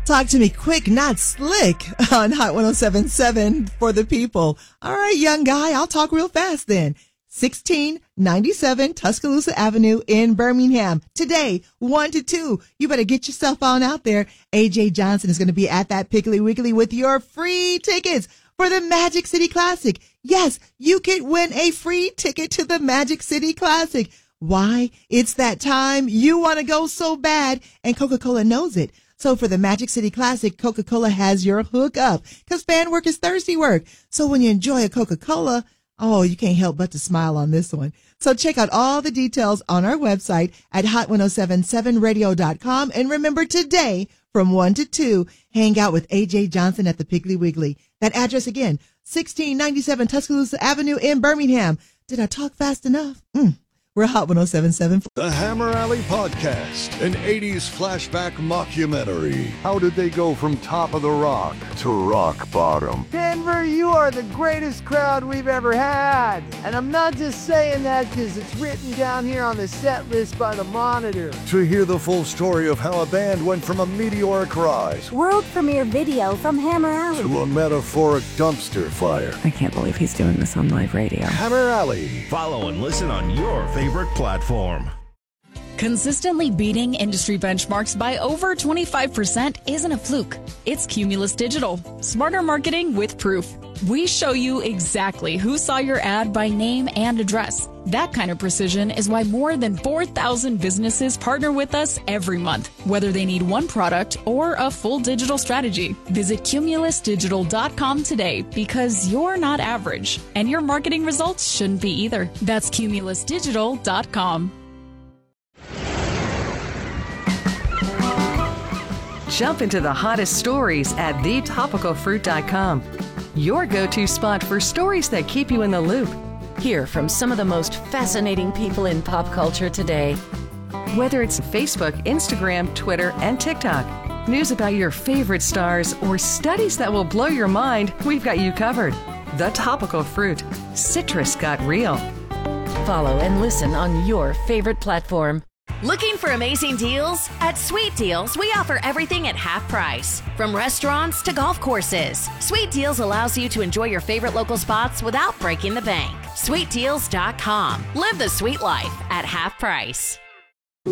Talk to me quick, not slick on Hot 107.7 for the people. All right, young guy, I'll talk real fast then. 1697 Tuscaloosa Avenue in Birmingham. Today, 1 to 2. You better get yourself on out there. AJ Johnson is going to be at that Piggly Wiggly with your free tickets for the Magic City Classic. Yes, you could win a free ticket to the Magic City Classic. Why? It's that time. You want to go so bad, and Coca-Cola knows it. So for the Magic City Classic, Coca-Cola has your hook up because fan work is thirsty work. So when you enjoy a Coca-Cola, oh, you can't help but to smile on this one. So check out all the details on our website at hot1077radio.com. And remember, today from 1 to 2, hang out with AJ Johnson at the Piggly Wiggly. That address again, 1697 Tuscaloosa Avenue in Birmingham. Did I talk fast enough? We're Hot 107.7. The Hammer Alley Podcast, an 80s flashback mockumentary. How did they go from top of the rock to rock bottom? Denver, you are the greatest crowd we've ever had. And I'm not just saying that because it's written down here on the set list by the Monitor. To hear the full story of how a band went from a meteoric rise, world premiere video from Hammer Alley, to a metaphoric dumpster fire. I can't believe he's doing this on live radio. Hammer Alley. Follow and listen on your favorite platform. Consistently beating industry benchmarks by over 25% isn't a fluke. It's Cumulus Digital. Smarter marketing with proof. We show you exactly who saw your ad by name and address. That kind of precision is why more than 4,000 businesses partner with us every month, whether they need one product or a full digital strategy. Visit cumulusdigital.com today because you're not average, and your marketing results shouldn't be either. That's cumulusdigital.com. Jump into the hottest stories at thetopicalfruit.com. Your go-to spot for stories that keep you in the loop. Hear from some of the most fascinating people in pop culture today. Whether it's Facebook, Instagram, Twitter, and TikTok, news about your favorite stars, or studies that will blow your mind, we've got you covered. The Topical Fruit. Citrus got real. Follow and listen on your favorite platform. Looking for amazing deals? At Sweet Deals, we offer everything at half price. From restaurants to golf courses, Sweet Deals allows you to enjoy your favorite local spots without breaking the bank. SweetDeals.com. Live the sweet life at half price.